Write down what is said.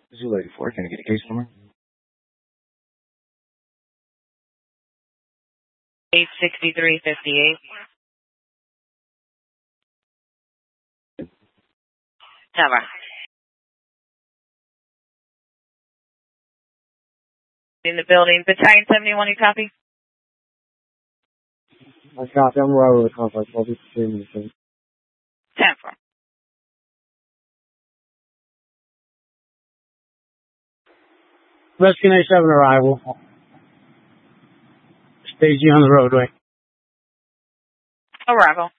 Zulu 84, can I get a case number? 86358. Tower. In the building. Battalion 71, you copy? I copy. I'm right with the complex. I'll be streaming the thing. 10-4. Rescue 97 arrival. Staging on the roadway. Arrival.